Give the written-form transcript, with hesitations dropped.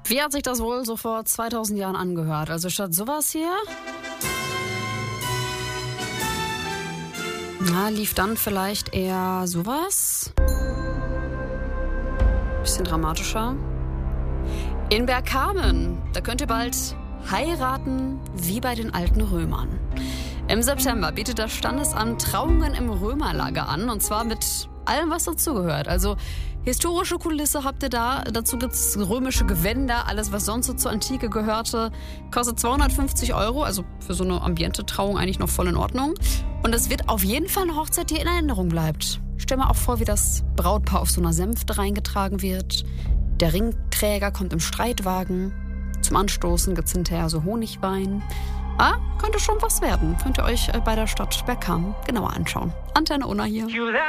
Wie hat sich das wohl so vor 2000 Jahren angehört? Also statt sowas hier, lief dann vielleicht eher sowas. Bisschen dramatischer. In Bergkamen, da könnt ihr bald heiraten wie bei den alten Römern. Im September bietet das Standesamt Trauungen im Römerlager an, und zwar mit allem, was dazugehört. Also historische Kulisse habt ihr da, dazu gibt es römische Gewänder, alles, was sonst so zur Antike gehörte, kostet 250 €, also für so eine Ambiente-Trauung eigentlich noch voll in Ordnung. Und es wird auf jeden Fall eine Hochzeit, die in Erinnerung bleibt. Stell mal auch vor, wie das Brautpaar auf so einer Sänfte reingetragen wird. Der Ringträger kommt im Streitwagen. Zum Anstoßen gibt's hinterher so Honigwein. Könnte schon was werden. Könnt ihr euch bei der Stadt Bergkamen genauer anschauen. Antenne Unna hier.